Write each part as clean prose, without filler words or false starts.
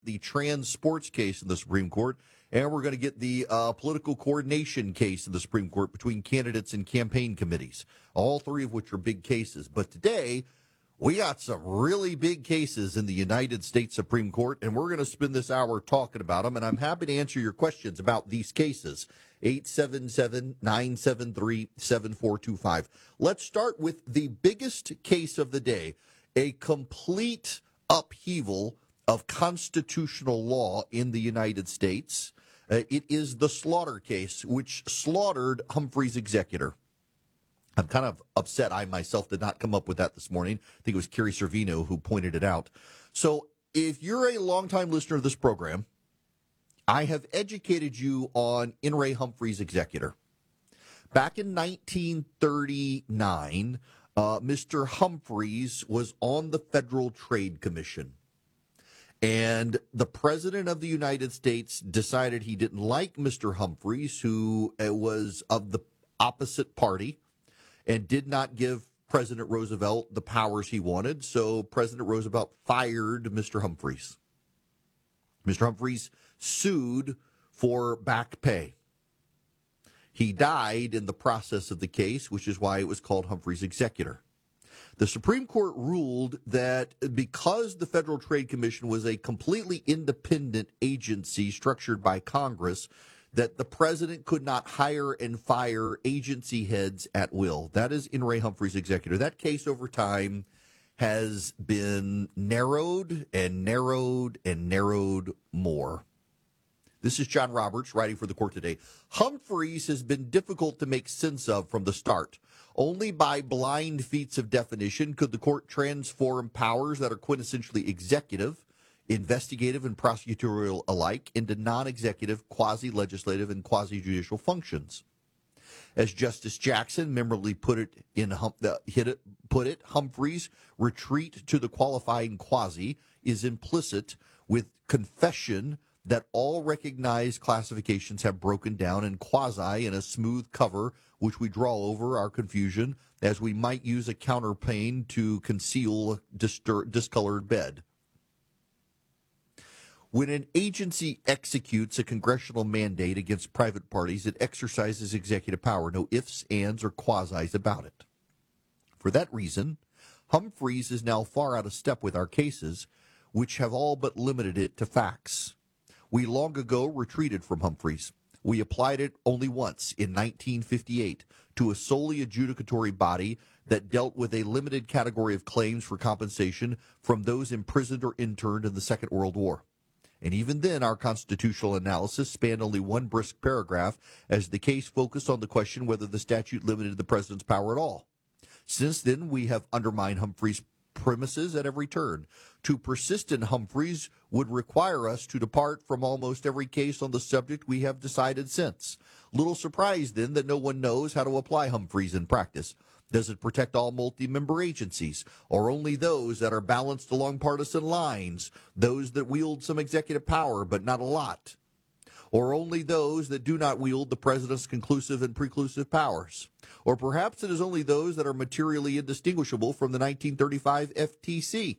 the trans sports case in the Supreme Court, and we're going to get the political coordination case in the Supreme Court between candidates and campaign committees, all three of which are big cases. But today, we got some really big cases in the United States Supreme Court, and we're going to spend this hour talking about them, and I'm happy to answer your questions about these cases. 877-973-7425. Let's start with the biggest case of the day, a complete upheaval of constitutional law in the United States. It is the Slaughter case, which slaughtered Humphrey's executor. I'm kind of upset I myself did not come up with that this morning. I think it was Carrie Servino who pointed it out. So if you're a longtime listener of this program, I have educated you on In re Humphrey's executor. Back in 1939, Mr. Humphreys was on the Federal Trade Commission. And the President of the United States decided he didn't like Mr. Humphreys, who was of the opposite party, and did not give President Roosevelt the powers he wanted. So President Roosevelt fired Mr. Humphreys. Mr. Humphreys sued for back pay. He died in the process of the case, which is why it was called Humphrey's executor. The Supreme Court ruled that because the Federal Trade Commission was a completely independent agency structured by Congress, that the president could not hire and fire agency heads at will. That is In re Humphrey's executor. That case over time has been narrowed and narrowed and narrowed more. This is John Roberts writing for the court today. Humphreys has been difficult to make sense of from the start. Only by blind feats of definition could the court transform powers that are quintessentially executive, investigative, and prosecutorial alike into non-executive, quasi-legislative, and quasi-judicial functions. As Justice Jackson memorably put it, Humphrey's retreat to the qualifying quasi is implicit with confession that all recognized classifications have broken down, and quasi in a smooth cover which we draw over our confusion as we might use a counterpane to conceal a discolored bed. When an agency executes a congressional mandate against private parties, it exercises executive power. No ifs, ands, or quasis about it. For that reason, Humphreys is now far out of step with our cases, which have all but limited it to facts. We long ago retreated from Humphreys. We applied it only once in 1958 to a solely adjudicatory body that dealt with a limited category of claims for compensation from those imprisoned or interned in the Second World War. And even then, our constitutional analysis spanned only one brisk paragraph, as the case focused on the question whether the statute limited the president's power at all. Since then, we have undermined Humphrey's premises at every turn. To persist in Humphreys would require us to depart from almost every case on the subject we have decided since. Little surprise, then, that no one knows how to apply Humphreys in practice. Does it protect all multi-member agencies, or only those that are balanced along partisan lines, those that wield some executive power but not a lot, or only those that do not wield the president's conclusive and preclusive powers? Or perhaps it is only those that are materially indistinguishable from the 1935 FTC.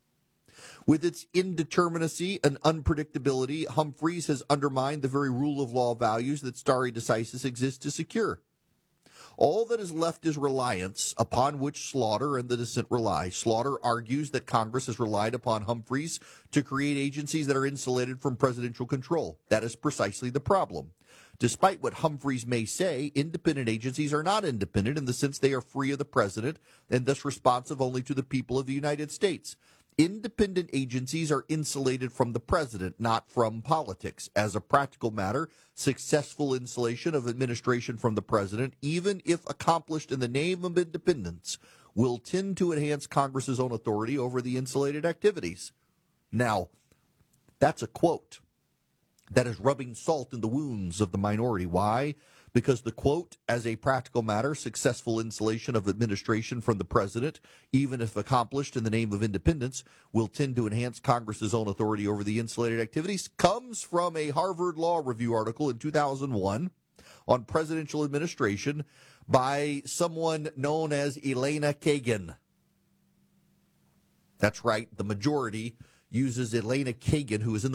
With its indeterminacy and unpredictability, Humphreys has undermined the very rule of law values that stare decisis exists to secure. All that is left is reliance, upon which Slaughter and the dissent rely. Slaughter argues that Congress has relied upon Humphreys to create agencies that are insulated from presidential control. That is precisely the problem. Despite what Humphreys may say, independent agencies are not independent in the sense they are free of the president and thus responsive only to the people of the United States. Independent agencies are insulated from the president, not from politics. As a practical matter, successful insulation of administration from the president, even if accomplished in the name of independence, will tend to enhance Congress's own authority over the insulated activities. Now, that's a quote that is rubbing salt in the wounds of the minority. Why? Because the quote, as a practical matter, successful insulation of administration from the president, even if accomplished in the name of independence, will tend to enhance Congress's own authority over the insulated activities, comes from a Harvard Law Review article in 2001 on presidential administration by someone known as Elena Kagan. That's right, the majority uses Elena Kagan, who is in the